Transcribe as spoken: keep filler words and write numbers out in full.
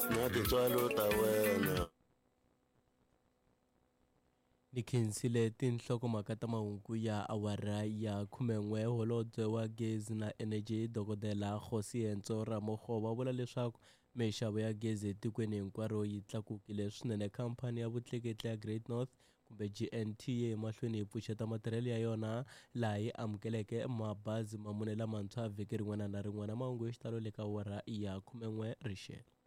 na tintswalo ta wena. Ni khensile tinhlokomhaka ta mahungu ya awara ya khumen'we. Holobye wa gezi na energy dokodela Kgosiyentsho Ramokgopa va vula leswaku mixavo ya gezi etikweni hinkwaro yi tlakukile swinene. Khampani ya vutleketli ya Great North kumbe G N T yi emahlweni yi pfuxeta matirhelo ya yona laha yi amukeleke mabazi mamune lamantshwa vhiki rin'wana na rin'wana. Mahungu hi xitalo le ka awara ya khumen'we rixelo.